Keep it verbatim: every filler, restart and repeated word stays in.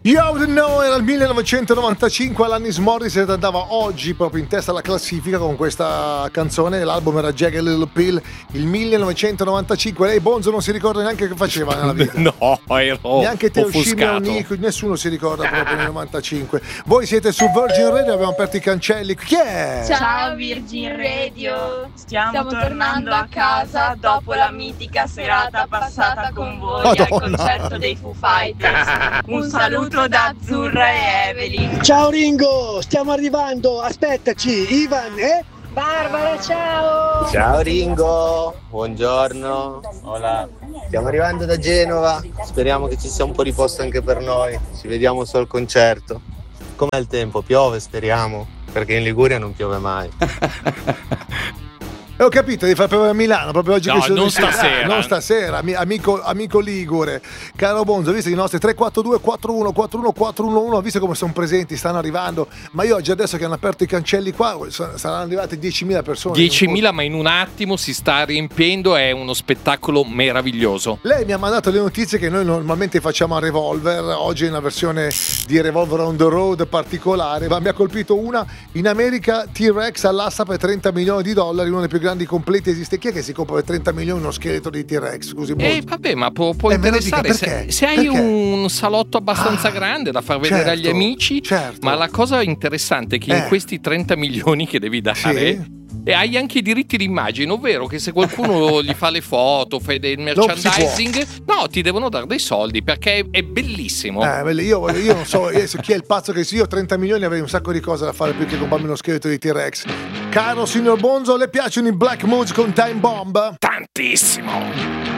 You Don't Know era il millenovecentonovantacinque, Alanis Morissette andava oggi proprio in testa alla classifica con questa canzone, l'album era Jagged Little Pill, il millenovecentonovantacinque. Lei Bonzo non si ricorda neanche che faceva nella vita. No, ero neanche Teo offuscato. Scimio, nessuno si ricorda proprio nel novantacinque. Voi siete su Virgin Radio, abbiamo aperto i cancelli. Chi è? Ciao Virgin Radio, stiamo, stiamo tornando a casa dopo la mitica serata passata con voi Madonna. al concerto dei Foo Fighters. Un saluto da Azzurra e Evelyn. Ciao Ringo, stiamo arrivando, aspettaci, Ivan, eh? Barbara, ciao. Ciao Ringo, buongiorno. Hola. Stiamo arrivando da Genova, speriamo che ci sia un po' di posto anche per noi. Ci vediamo solo al concerto. Com'è il tempo? Piove, speriamo, perché in Liguria non piove mai. E ho capito, di far piovere a Milano proprio oggi. No, che sono non di sera. stasera. Non stasera, ami- amico, amico Ligure. Caro Bonzo, visto che i nostri tre quattro due quattro uno quattro uno quattro uno uno, visto come sono presenti, stanno arrivando, ma io oggi adesso che hanno aperto i cancelli qua saranno arrivate diecimila persone. diecimila, ma in un attimo si sta riempiendo, è uno spettacolo meraviglioso. Lei mi ha mandato le notizie che noi normalmente facciamo a Revolver, oggi è una versione di Revolver on the Road particolare, ma mi ha colpito una: in America T-Rex all'asta per trenta milioni di dollari, uno dei più grandi completi esiste. Chi è che si compra per trenta milioni uno scheletro di T-Rex? Scusi, Eh vabbè, ma può, può Eh, me lo interessare dica, se, perché? se hai Perché? un salotto abbastanza Ah, grande da far vedere certo, agli amici. certo. Ma la cosa interessante è che in Eh. questi trenta milioni che devi dare, Sì. e hai anche i diritti d'immagine, ovvero che se qualcuno gli fa le foto, fai del Non si merchandising, no, ti devono dare dei soldi perché è, è bellissimo. Eh, beh, io, voglio- io non so io so chi è il pazzo che sia. Io ho trenta milioni avrei un sacco di cose da fare più che comprarmi uno scheletro di T-Rex. Caro signor Bonzo, le piacciono i Black Moods con Time Bomb? Tantissimo.